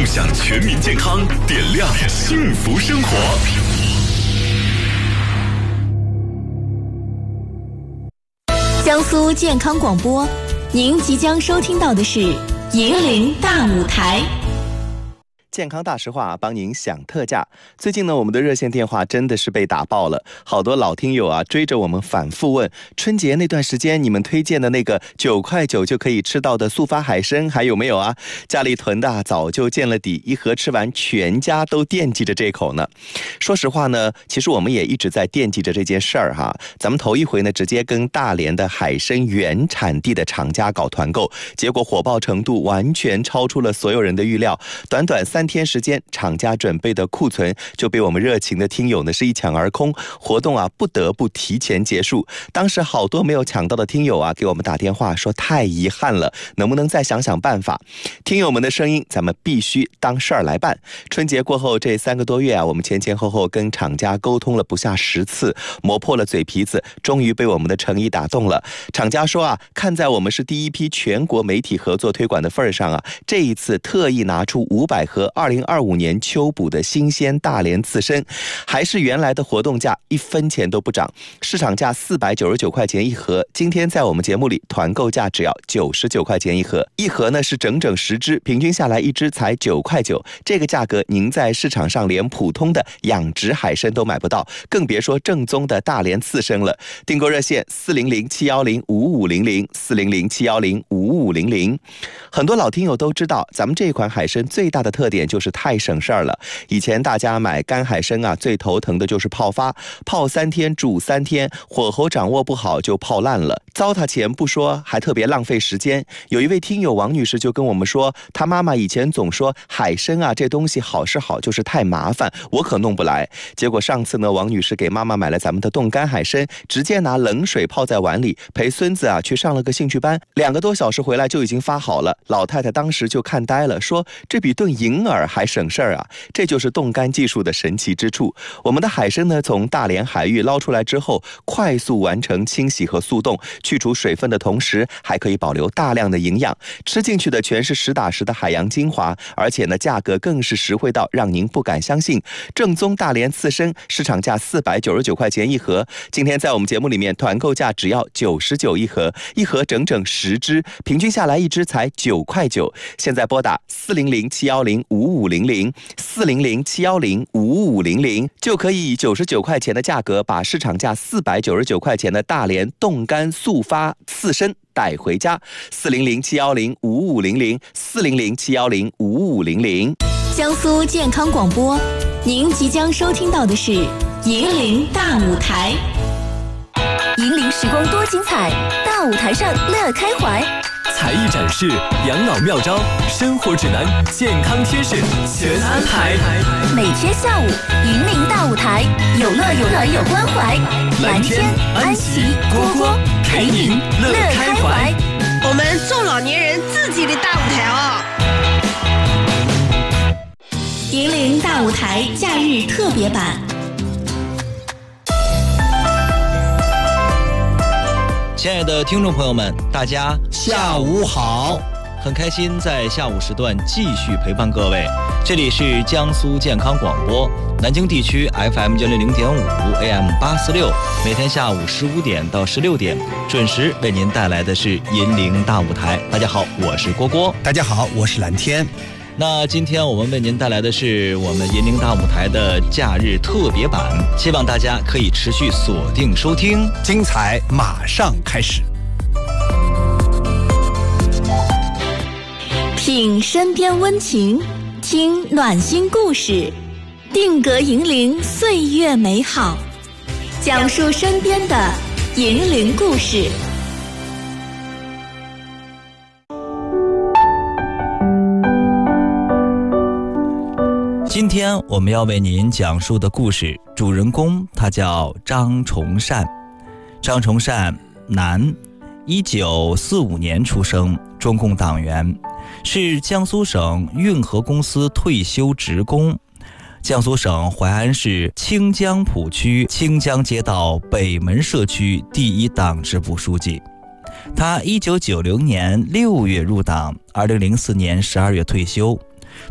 共享全民健康，点亮幸福生活。 江苏健康广播，您即将收听到的是银铃大舞台。 健康大实话帮您享特价。最近呢，我们的热线电话真的是被打爆了，好多老听友啊追着我们反复问，春节那段时间你们推荐的那个9块9就可以吃到的速发海参还有没有啊？家里囤的早就见了底，一盒吃完全家都惦记着这口呢。说实话呢，其实我们也一直在惦记着这件事儿哈。咱们头一回呢直接跟大连的海参原产地的厂家搞团购，结果火爆程度完全超出了所有人的预料，短短3天时间，厂家准备的库存就被我们热情的听友呢是一抢而空，活动啊不得不提前结束。当时好多没有抢到的听友啊给我们打电话说太遗憾了，能不能再想想办法？听友们的声音咱们必须当事儿来办。春节过后这3个多月啊，我们前后后跟厂家沟通了不下10次，磨破了嘴皮子，终于被我们的诚意打动了。厂家说啊，看在我们是第一批全国媒体合作推广的份上啊，这一次特意拿出500盒2025年秋捕的新鲜大连刺参，还是原来的活动价，1分钱都不涨，市场价499块钱一盒，今天在我们节目里团购价只要99块钱一盒，一盒呢是整整10只，平均下来一只才9块9，这个价格您在市场上连普通的养殖海参都买不到，更别说正宗的大连刺参了。订购热线400-710-5500，400-710-5500。很多老听友都知道，咱们这款海参最大的特点就是太省事儿了。以前大家买干海参啊，最头疼的就是泡发，泡3天煮3天，火候掌握不好就泡烂了，糟蹋钱不说，还特别浪费时间。有一位听友王女士就跟我们说，她妈妈以前总说海参啊这东西好是好，就是太麻烦，我可弄不来。结果上次呢，王女士给妈妈买了咱们的冻干海参，直接拿冷水泡在碗里，陪孙子啊去上了个兴趣班，2个多小时回来就已经发好了。老太太当时就看呆了，说这比炖银耳还省事儿啊！这就是冻干技术的神奇之处。我们的海参呢，从大连海域捞出来之后，快速完成清洗和速冻，去除水分的同时，还可以保留大量的营养，吃进去的全是实打实的海洋精华，而且呢，价格更是实惠到让您不敢相信。正宗大连刺参，市场价499块钱一盒，今天在我们节目里面团购价只要99一盒，一盒整整10只，平均下来一只才9块9。现在拨打400-710-5500，400-710-5500，就可以以99块钱的价格把市场价499块钱的大连冻干速发刺参带回家。400-710-5500，400-710-5500。 江苏健康广播，您即将收听到的是银铃大舞台。 银铃时光多精彩，大舞台上乐开怀。 才艺展示、养老妙招、生活指南、健康贴士全安排。 每天下午，银铃大舞台，有乐有暖有关怀。蓝天、安琪、蝈蝈陪您乐开怀。 我们中老年人自己的大舞台哦。 银铃大舞台假日特别版。 亲爱的听众朋友们，大家下午好！很开心在下午时段继续陪伴各位。这里是江苏健康广播，南京地区 FM 100.5 AM 846，每天下午15点到16点准时为您带来的是银铃大舞台。大家好，我是蝈蝈。 大家好，我是蓝天。 那今天我们为您带来的是我们银铃大舞台的假日特别版，希望大家可以持续锁定收听， 精彩马上开始。 品身边温情，听暖心故事，定格银铃岁月美好，讲述身边的银铃故事。 今天我们要为您讲述的故事，主人公他叫张崇善。张崇善，男，1945年出生，中共党员，是江苏省运河公司退休职工，江苏省淮安市清江浦区清江街道北门社区第1党支部书记。他1990年6月入党，2004年12月退休。